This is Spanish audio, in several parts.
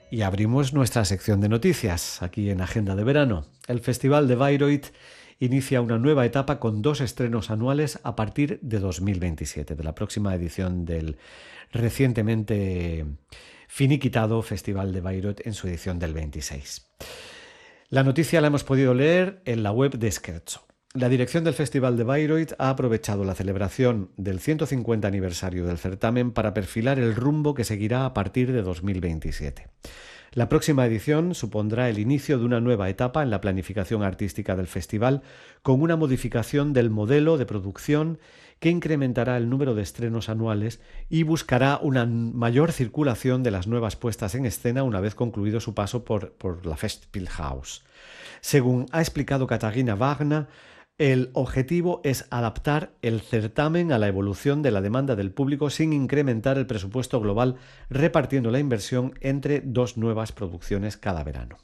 Y abrimos nuestra sección de noticias aquí en Agenda de Verano. El Festival de Bayreuth inicia una nueva etapa con 2 estrenos anuales a partir de 2027, de la próxima edición del recientemente finiquitado Festival de Bayreuth en su edición del 26. La noticia la hemos podido leer en la web de Scherzo. La dirección del Festival de Bayreuth ha aprovechado la celebración del 150 aniversario del certamen para perfilar el rumbo que seguirá a partir de 2027. La próxima edición supondrá el inicio de una nueva etapa en la planificación artística del festival, con una modificación del modelo de producción que incrementará el número de estrenos anuales y buscará una mayor circulación de las nuevas puestas en escena una vez concluido su paso por la Festspielhaus. Según ha explicado Katharina Wagner, el objetivo es adaptar el certamen a la evolución de la demanda del público sin incrementar el presupuesto global, repartiendo la inversión entre 2 nuevas producciones cada verano.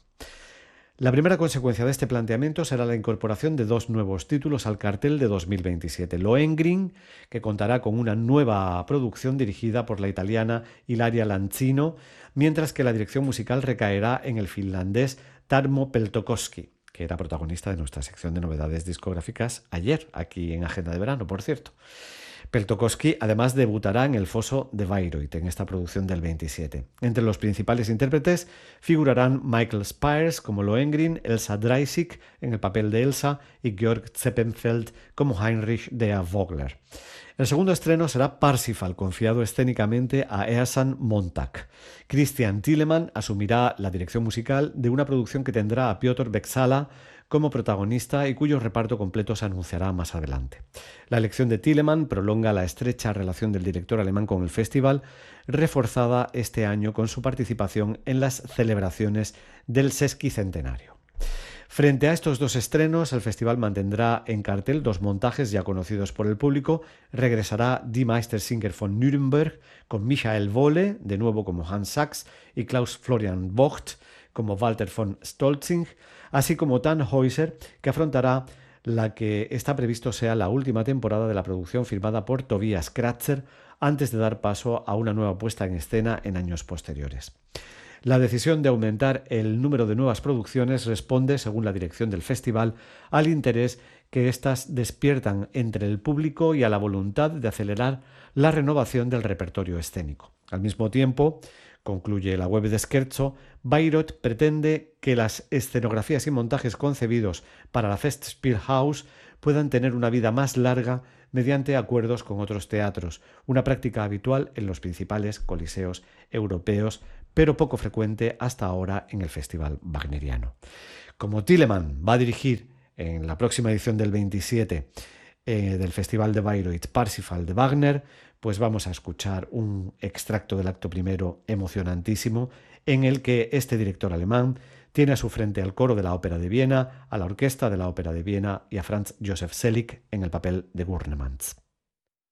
La primera consecuencia de este planteamiento será la incorporación de 2 nuevos títulos al cartel de 2027. Lohengrin, que contará con una nueva producción dirigida por la italiana Ilaria Lancino, mientras que la dirección musical recaerá en el finlandés Tarmo Peltokoski, que era protagonista de nuestra sección de novedades discográficas ayer, aquí en Agenda de Verano, por cierto. Peltokoski además debutará en el Foso de Bayreuth, en esta producción del 27. Entre los principales intérpretes figurarán Michael Spires como Lohengrin, Elsa Dreisig en el papel de Elsa y Georg Zeppenfeld como Heinrich der Vogler. El segundo estreno será Parsifal, confiado escénicamente a Ersan Montag. Christian Thielemann asumirá la dirección musical de una producción que tendrá a Piotr Bexala como protagonista y cuyo reparto completo se anunciará más adelante. La elección de Thielemann prolonga la estrecha relación del director alemán con el festival, reforzada este año con su participación en las celebraciones del sesquicentenario. Frente a estos 2 estrenos, el festival mantendrá en cartel 2 montajes ya conocidos por el público. Regresará Die Meistersinger von Nürnberg con Michael Wohle, de nuevo como Hans Sachs, y Klaus Florian Vogt como Walter von Stolzing, así como Tannhäuser, que afrontará la que está previsto sea la última temporada de la producción firmada por Tobias Kratzer, antes de dar paso a una nueva puesta en escena en años posteriores. La decisión de aumentar el número de nuevas producciones responde, según la dirección del festival, al interés que éstas despiertan entre el público y a la voluntad de acelerar la renovación del repertorio escénico. Al mismo tiempo, concluye la web de Scherzo, Bayreuth pretende que las escenografías y montajes concebidos para la Festspielhaus puedan tener una vida más larga mediante acuerdos con otros teatros, una práctica habitual en los principales coliseos europeos, pero poco frecuente hasta ahora en el Festival Wagneriano. Como Thielemann va a dirigir en la próxima edición del 27 del Festival de Bayreuth Parsifal de Wagner, pues vamos a escuchar un extracto del acto primero emocionantísimo en el que este director alemán tiene a su frente al coro de la Ópera de Viena, a la orquesta de la Ópera de Viena y a Franz Josef Selig en el papel de Gurnemanz.